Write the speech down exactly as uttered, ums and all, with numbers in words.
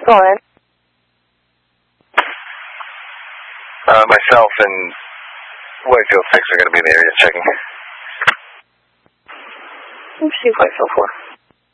Go ahead. Uh, myself and Whitefield six are going to be in the area checking. Let's see Whitefield four.